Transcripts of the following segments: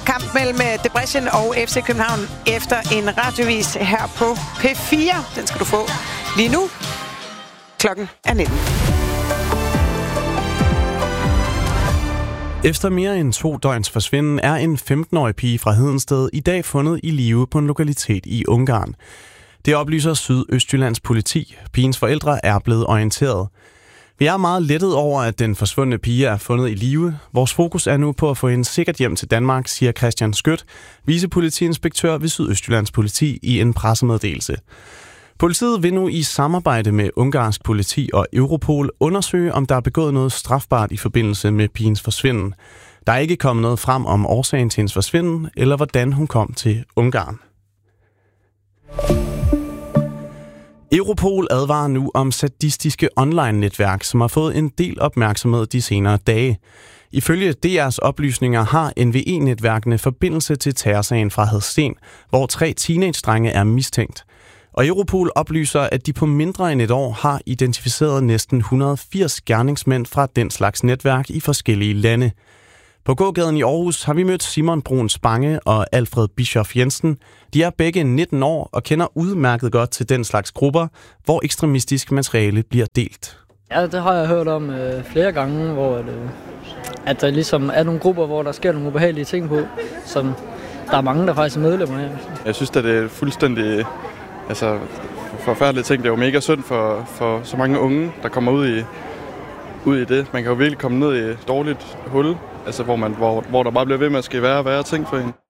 kamp mellem Debrecen og FC København efter en radiovis her på P4. Den skal du få lige nu. Klokken er 19. Efter mere end 2 døgns forsvinden er en 15-årig pige fra Hedensted i dag fundet i live på en lokalitet i Ungarn. Det oplyser Sydøstjyllands politi. Pigens forældre er blevet orienteret. Vi er meget lettet over, at den forsvundne pige er fundet i live. Vores fokus er nu på at få hende sikkert hjem til Danmark, siger Christian Skødt, vicepolitiinspektør ved Sydøstjyllands politi i en pressemeddelelse. Politiet vil nu i samarbejde med ungarsk politi og Europol undersøge, om der er begået noget strafbart i forbindelse med pigens forsvinden. Der er ikke kommet noget frem om årsagen til hendes forsvinden, eller hvordan hun kom til Ungarn. Europol advarer nu om sadistiske online-netværk, som har fået en del opmærksomhed de senere dage. Ifølge DR's oplysninger har NVE-netværkene forbindelse til terrorsagen fra Hadsten, hvor 3 teenage-drenge er mistænkt. Og Europol oplyser, at de på mindre end et år har identificeret næsten 180 gerningsmænd fra den slags netværk i forskellige lande. På gågaden i Aarhus har vi mødt Simon Brun Spange og Alfred Bischoff Jensen. De er begge 19 år og kender udmærket godt til den slags grupper, hvor ekstremistisk materiale bliver delt. Ja, det har jeg hørt om flere gange, hvor at der ligesom er nogle grupper, hvor der sker nogle ubehagelige ting på, som der er mange, der faktisk er medlemmer af. Jeg synes, at det er fuldstændig forfærdelige ting. Det er jo mega synd for så mange unge, der kommer ud i det. Man kan jo virkelig komme ned i et dårligt hul, altså hvor der bare bliver ved med at ske værre ting for en.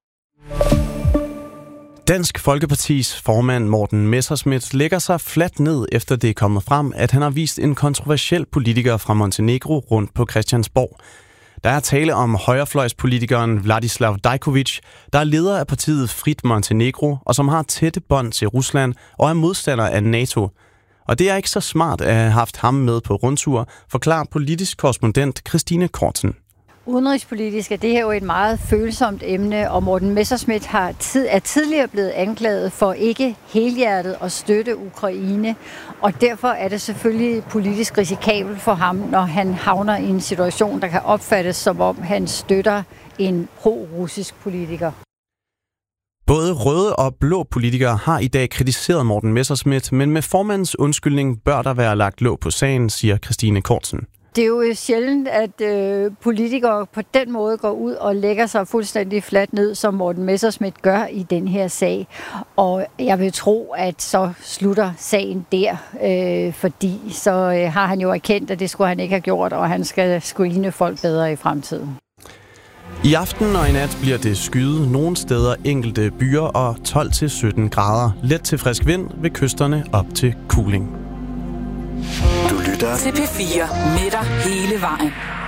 Dansk Folkepartis formand Morten Messerschmidt lægger sig fladt ned, efter det er kommet frem, at han har vist en kontroversiel politiker fra Montenegro rundt på Christiansborg. Der er tale om højrefløjspolitikeren Vladislav Dajkovic, der er leder af partiet Frit Montenegro, og som har tætte bånd til Rusland og er modstander af NATO. Og det er ikke så smart at have haft ham med på rundtur, forklarer politisk korrespondent Christine Kortsen. Udenrigspolitisk er det her jo et meget følsomt emne, og Morten Messerschmidt er tidligere blevet anklaget for ikke helhjertet at støtte Ukraine, og derfor er det selvfølgelig politisk risikabelt for ham, når han havner i en situation, der kan opfattes som om han støtter en pro-russisk politiker. Både røde og blå politikere har i dag kritiseret Morten Messerschmidt, men med formandens undskyldning bør der være lagt låg på sagen, siger Christine Kortsen. Det er jo sjældent, at politikere på den måde går ud og lægger sig fuldstændig fladt ned, som Morten Messerschmidt gør i den her sag. Og jeg vil tro, at så slutter sagen der, fordi så har han jo erkendt, at det skulle han ikke have gjort, og han skal screene folk bedre i fremtiden. I aften og i nat bliver det skyet nogle steder enkelte byer og 12-17 grader. Let til frisk vind ved kysterne op til kuling. Du lytter til P4 med dig hele vejen.